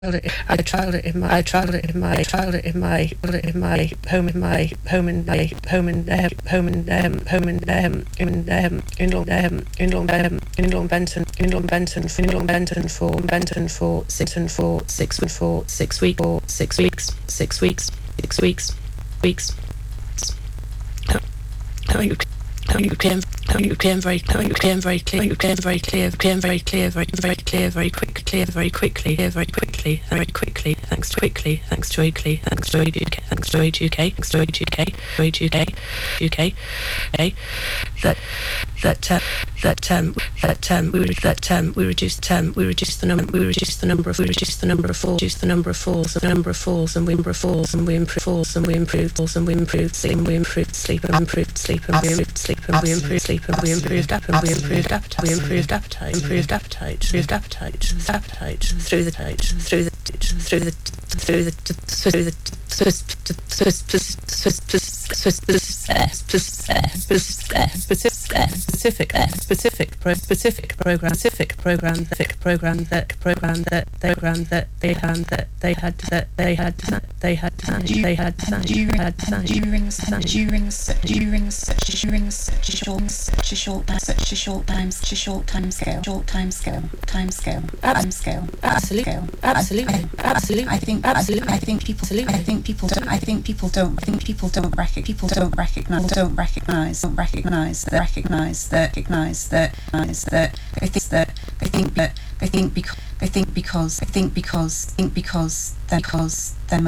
I tried it in my home in my home in Long Benton for 6 weeks. You became very clear very quickly thanks to UK we reduced the number of falls and we improved sleep and we improved appetite through the specific program that they had during such a short time scale. Absolutely. I think people don't recognize their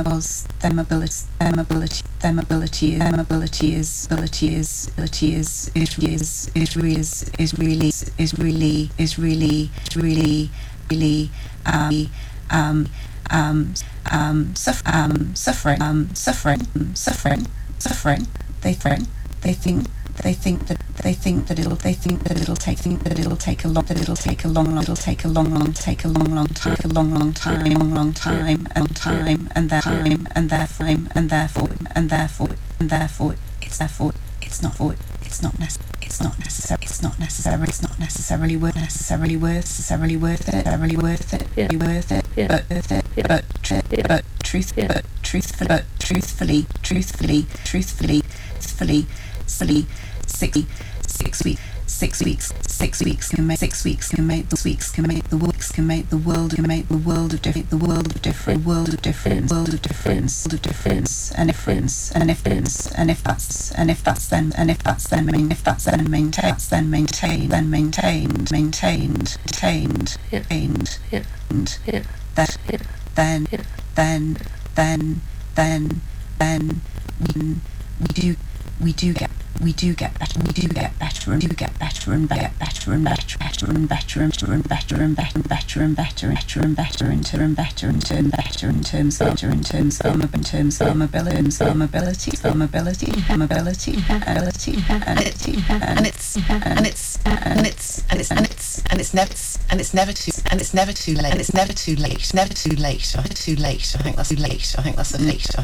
mobility is really suffering. They think that it'll take a long time and therefore it's not necessarily worth it. But truthfully, 6 weeks can make the world of difference. And if that's then maintained, then we do get better in terms of mobility, and it's never too late. I think that's the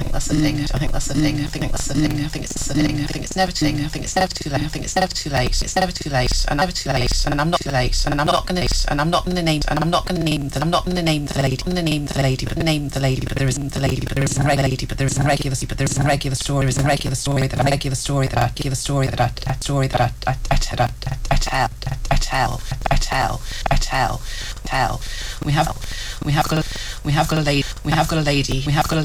thing. And I'm not going to name the lady, but there isn't a regular story that I tell. We have got a lady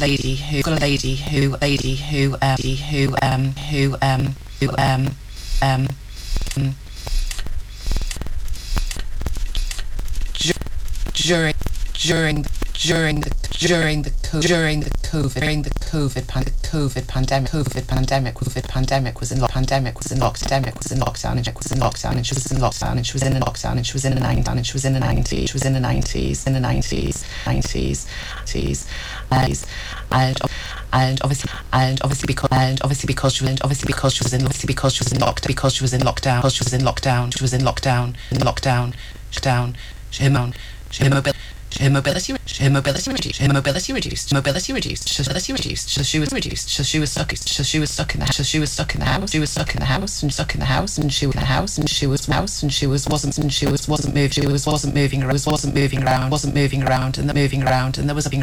during the COVID pandemic was in lockdown, and she was in lockdown, and she was in the 90s, and obviously because she was in lockdown, her mobility reduced, her mobility reduced, her mobility reduced, mobility reduced, mobility reduced, so she was reduced, so she was stuck in the house, so she was stuck in the house, she was stuck in the house, and stuck in the house, and she was in the house, and she was mouse, and she wasn't moving around, and the moving around, and there was